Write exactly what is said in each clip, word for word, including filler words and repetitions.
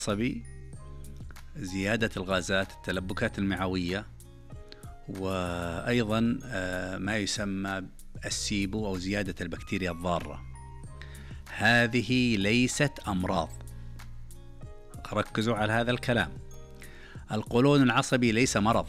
العصبي، زيادة الغازات، التلبكات المعوية، وأيضا ما يسمى السيبو أو زيادة البكتيريا الضارة. هذه ليست أمراض، ركزوا على هذا الكلام. القولون العصبي ليس مرض،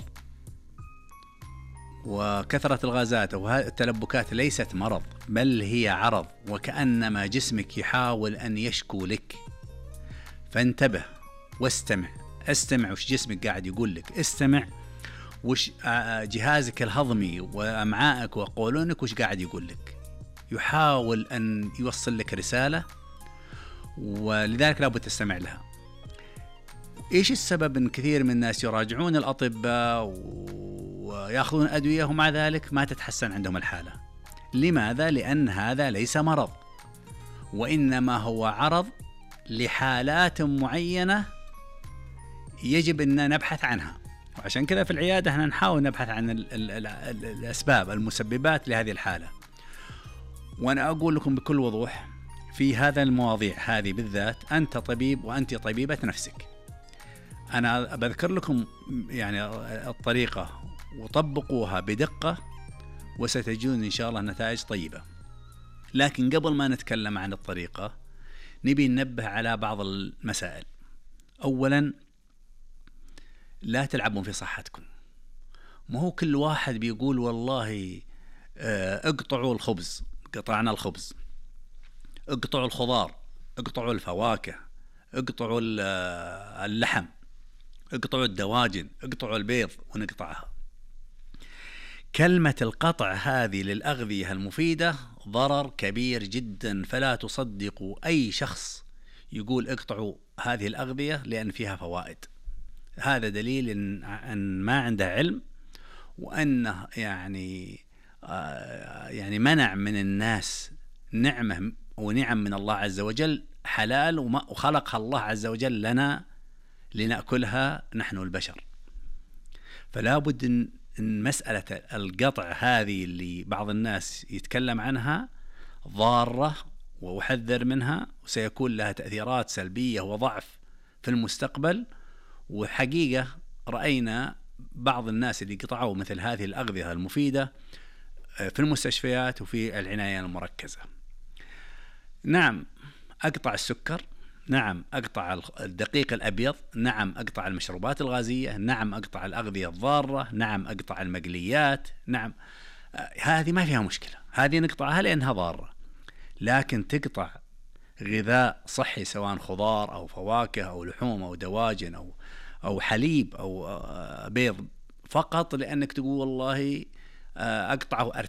وكثرة الغازات أو التلبكات ليست مرض، بل هي عرض، وكأنما جسمك يحاول أن يشكو لك. فانتبه واستمع، استمع وش جسمك قاعد يقول لك، استمع وش جهازك الهضمي وأمعائك وقولونك وش قاعد يقول لك. يحاول أن يوصل لك رسالة، ولذلك لابد تستمع لها. إيش السبب أن كثير من الناس يراجعون الأطباء ويأخذون أدوية ومع ذلك ما تتحسن عندهم الحالة؟ لماذا؟ لأن هذا ليس مرض، وإنما هو عرض لحالات معينة يجب أن نبحث عنها. وعشان كذا في العيادة احنا نحاول نبحث عن ال ال ال ال الأسباب المسببات لهذه الحالة. وأنا أقول لكم بكل وضوح في هذا المواضيع هذه بالذات، أنت طبيب وأنت طبيبة نفسك. أنا بذكر لكم يعني الطريقة وطبقوها بدقة وستجدون إن شاء الله نتائج طيبة. لكن قبل ما نتكلم عن الطريقة نبي ننبه على بعض المسائل. أولا، لا تلعبون في صحتكم. ما هو كل واحد بيقول والله اقطعوا الخبز، قطعنا الخبز، اقطعوا الخضار، اقطعوا الفواكه، اقطعوا اللحم، اقطعوا الدواجن، اقطعوا البيض، ونقطعها. كلمة القطع هذه للأغذية المفيدة ضرر كبير جدا، فلا تصدقوا أي شخص يقول اقطعوا هذه الأغذية لأن فيها فوائد. هذا دليل إن, أن ما عنده علم، وأنه يعني آه يعني منع من الناس نعمة ونعم من الله عز وجل حلال، وخلقها الله عز وجل لنا لنأكلها نحن البشر. فلا بد إن, إن مسألة القطع هذه اللي بعض الناس يتكلم عنها ضارة، وأحذر منها، وسيكون لها تأثيرات سلبية وضعف في المستقبل. وحقيقة رأينا بعض الناس اللي قطعوا مثل هذه الأغذية المفيدة في المستشفيات وفي العناية المركزة. نعم أقطع السكر، نعم أقطع الدقيق الأبيض، نعم أقطع المشروبات الغازية، نعم أقطع الأغذية الضارة، نعم أقطع المقليات، نعم هذه ما فيها مشكلة، هذه نقطعها لأنها ضارة. لكن تقطع غذاء صحي سواء خضار أو فواكه أو لحوم أو دواجن أو أو حليب أو بيض فقط لأنك تقول والله أقطعه